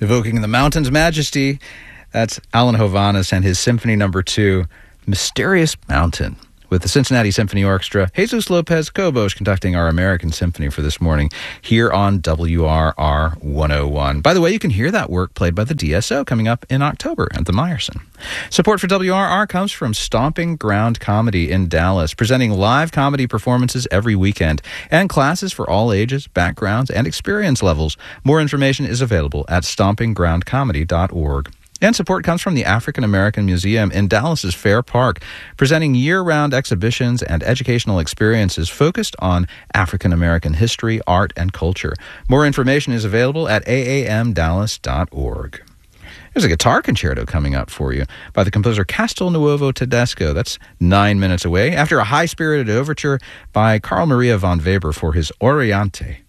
Evoking the mountain's majesty, that's Alan Hovhaness and his Symphony No. 2, Mysterious Mountain, with the Cincinnati Symphony Orchestra. Jesus Lopez Cobos conducting our American Symphony for this morning here on WRR 101. By the way, you can hear that work played by the DSO coming up in October at the Meyerson. Support for WRR comes from Stomping Ground Comedy in Dallas, presenting live comedy performances every weekend and classes for all ages, backgrounds, and experience levels. More information is available at stompinggroundcomedy.org. And support comes from the African American Museum in Dallas's Fair Park, presenting year-round exhibitions and educational experiences focused on African American history, art, and culture. More information is available at aamdallas.org. There's a guitar concerto coming up for you by the composer Castelnuovo Tedesco. That's 9 minutes away, after a high-spirited overture by Carl Maria von Weber for his Oriente.